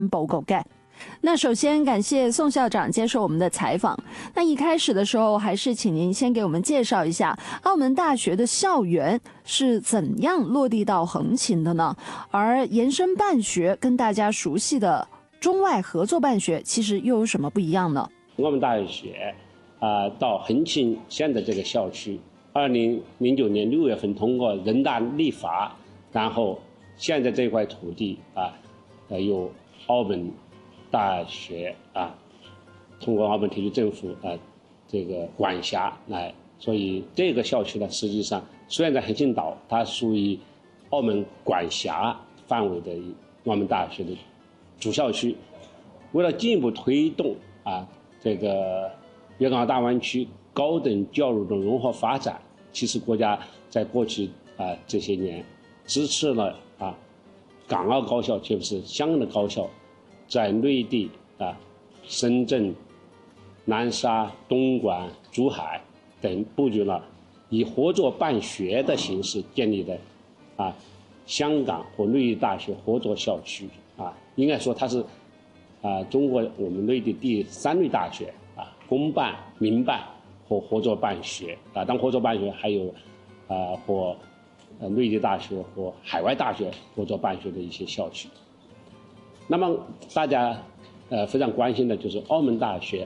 報告嘅。那首先感謝宋校長接受我們的採訪。那一開始的時候，還是請您先給我們介紹一下澳門大學的校園是怎樣落地到橫琴的呢？而延伸辦學跟大家熟悉的中外合作辦學其實又有什麼不一樣呢？ 澳門大學到橫琴現在這個校區，2009年6月份通過人大立法，然後現在這塊土地由澳門大學通過澳門特區政府這個管轄來，所以這個校區呢，實際上雖然在橫琴島，它屬於澳門管轄範圍的澳門大學的主校區。為了進一步推動這個粵港澳大灣區高等教育的融合發展，其實國家在過去這些年支持了港澳高校，特別是香港的高校，在內地深圳、南沙、東莞、珠海等布局了以合作辦學的形式建立的香港和內地大學合作校區應該說它是中國我們內地第3類大學公辦、民辦和合作辦學當合作辦學還有和內地大學和海外大學合作辦學的一些校區。那麼大家非常關心的就是澳門大學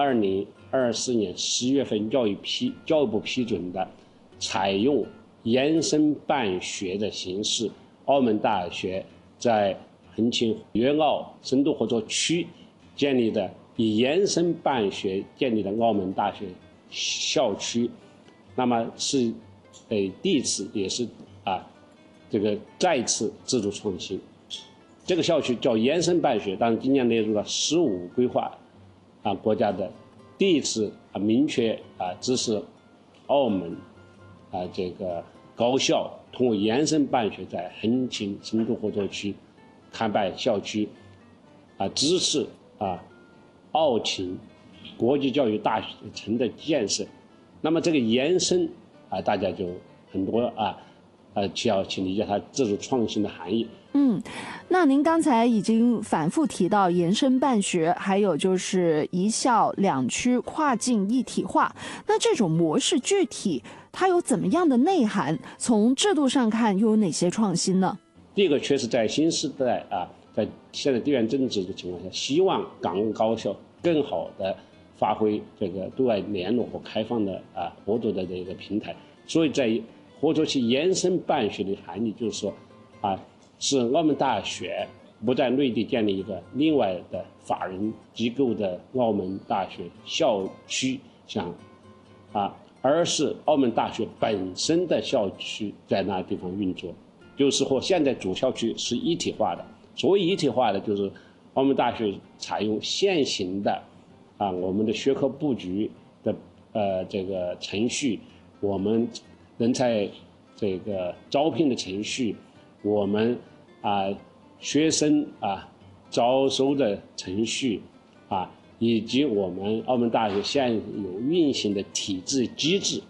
2024年10月份教育部批准的採用延伸辦學的形式，澳門大學在橫琴粵澳深度合作區建立的以延伸辦學建立的澳門大學校區，那麼是第一次也是這個再次自主創新。這個校區叫延伸辦學，但是今年列入了15規劃國家的第一次明確支持澳門這個高校通過延伸辦學在橫琴深度合作區開辦校區支持澳琴國際教育大學城的建設。那麼這個延伸大家就很多需要去理解它自主創新的含義。 那您剛才已經反覆提到延伸辦學，還有就是一校兩區跨境一體化，那這種模式具體它有怎麼樣的內涵？從制度上看又有哪些創新呢？ 第一個確實在新時代在現在地緣政治的情況下，希望港澳高校更好的發揮這個對外聯絡和開放的合作的這個平台，所以在合作區延伸辦學的含義就是說是澳門大學不在內地建立一個另外的法人機構的澳門大學校區項而是澳門大學本身的校區在那地方運作，就是和現在主校區是一體化的。所謂一體化的，就是澳門大學採用現行的我們的學科布局的這個程序，我們人才這個招聘的程序，我們學生招收的程序以及我們澳門大學現有運行的體制機制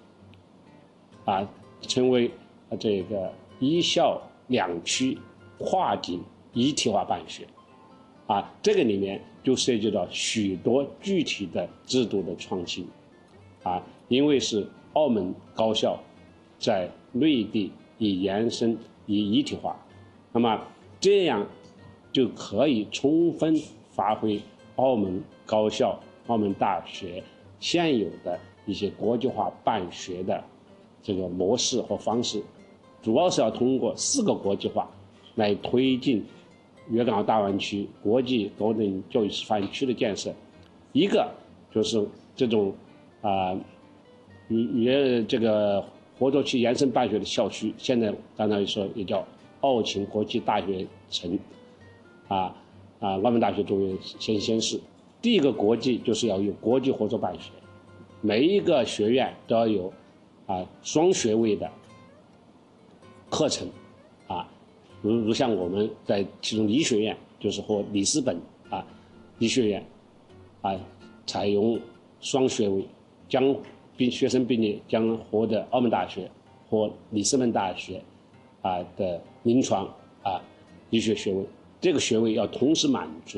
成為這個一校兩區跨境一體化辦學這個裡面就涉及到許多具體的制度的創新因為是澳門高校在內地以延伸以一體化，那麼這樣就可以充分發揮澳門高校、澳門大學現有的一些國際化辦學的這個模式和方式，主要是要通過4個國際化來推進粵港澳大灣區國際高等教育發展區的建設。一個就是這種這個合作區延伸辦學的校區，現在剛才說也叫澳琴國際大學城澳門大學作為先試。第一個國際就是要有國際合作辦學，每一個學院都要有雙學位的課程如像我們在其中理學院就是和里斯本理學院採用雙學位，將學生畢業將獲得澳門大學或里斯本大學的臨床醫學學位，這個學位要同時滿足